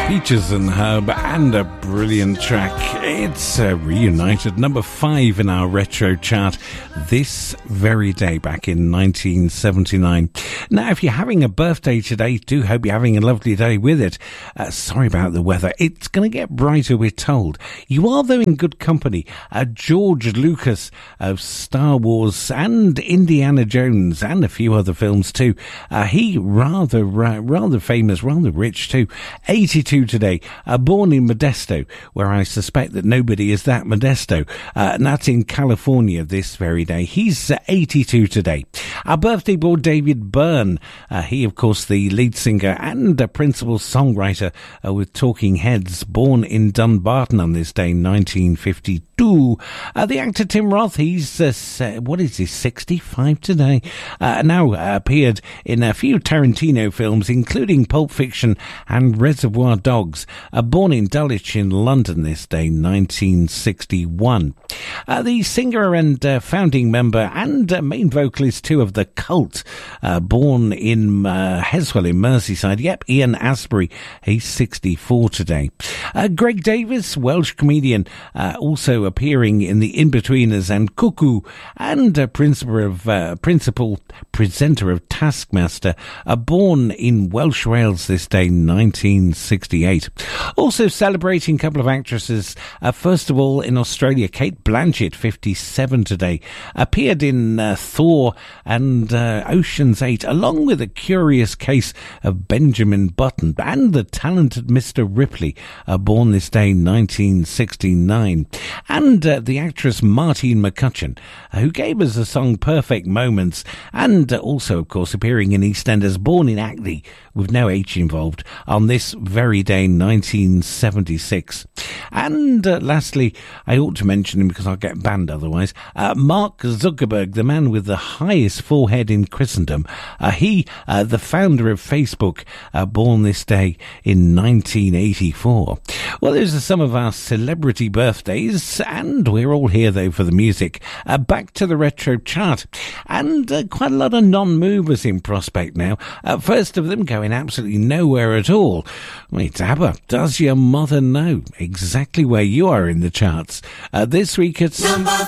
Peaches and Herb, and a brilliant track. It's reunited number 5 in our retro chart this very day back in 1979. Now, if you're having a birthday today, do hope you're having a lovely day with it. Sorry about the weather. It's going to get brighter, we're told. You are, though, in good company. George Lucas of Star Wars and Indiana Jones and a few other films too. He rather famous, rather rich too. 82 today, born in Modesto, where I suspect that nobody is that Modesto, and that's in California this very day. He's 82 today. Our birthday boy, David Byrne, he of course the lead singer and principal songwriter with Talking Heads, born in Dunbarton on this day, 1952. The actor Tim Roth, he's 65 today, now appeared in a few Tarantino films, including Pulp Fiction and Reservoir Dogs, born in Dulwich in London this day, 1961. The singer and founding member and main vocalist too of The Cult, born in Heswell in Merseyside. Yep, Ian Astbury, he's 64 today. Greg Davis, Welsh comedian, also appearing in The Inbetweeners and Cuckoo, and principal presenter of Taskmaster, born in Welsh Wales this day, 1968. Also celebrating a couple of actresses. First of all, in Australia, Kate Blanchett, 57 today, appeared in Thor and Ocean's 8, along with A Curious Case of Benjamin Button and the talented Mr. Ripley, born this day, 1969. And the actress Martine McCutcheon, who gave us the song Perfect Moments, and also, of course, appearing in EastEnders, born in Hackney, with no H involved, on this very day, 1976. And lastly, I ought to mention him because I'll get banned otherwise, Mark Zuckerberg, the man with the highest forehead in Christendom. He, the founder of Facebook, born this day in 1984. Well, those are some of our celebrity birthdays, and we're all here, though, for the music. Back to the retro chart, and quite a lot of non-movers in prospect now. First of them going absolutely nowhere at all. It's ABBA. Does your mother know exactly where you are in the charts? This week it's number